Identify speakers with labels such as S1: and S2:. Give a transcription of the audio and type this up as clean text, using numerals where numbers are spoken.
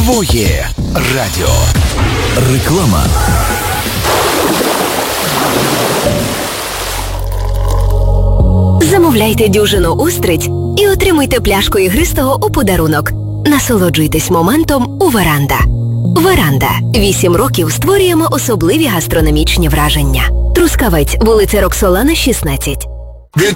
S1: Твоє радіо. Реклама.
S2: Замовляйте дюжину устриць і отримуйте пляшку ігристого у подарунок. Насолоджуйтесь моментом у Веранда. Веранда. 8 років створюємо особливі гастрономічні враження. Трускавець, вулиця Роксолана, 16.